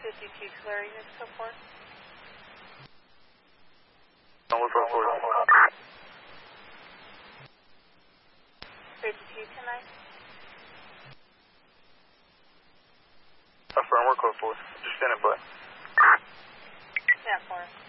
52 clearing is so far. No, we're close forward. 52 tonight. Affirm, we're close forward. Just stand in play. Yeah, for